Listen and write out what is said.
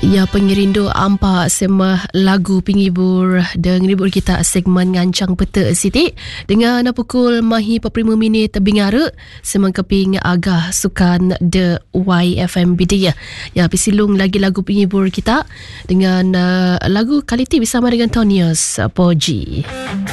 Ya, pengirindu ampak semah lagu penghibur dan ngibur kita segmen ngancang peta Siti dengan pukul mahi 45 minit bingara semangkeping agah sukan the YFM BD ya pisilung lagi lagu penghibur kita dengan lagu Kaliti bersama dengan Tonius Poji.